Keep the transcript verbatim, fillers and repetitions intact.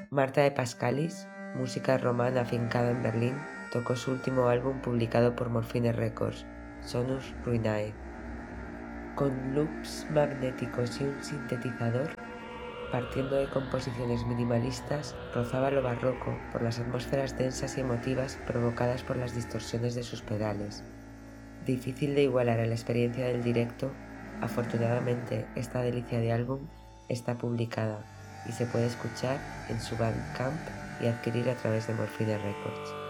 Marta de Pascalis, música romana afincada en Berlín, tocó su último álbum publicado por Morphine Records, Sonus Ruinae. Con loops magnéticos y un sintetizador, partiendo de composiciones minimalistas, rozaba lo barroco por las atmósferas densas y emotivas provocadas por las distorsiones de sus pedales. Difícil de igualar a la experiencia del directo, afortunadamente esta delicia de álbum está publicada y se puede escuchar en su Bandcamp y adquirir a través de Morphine Records.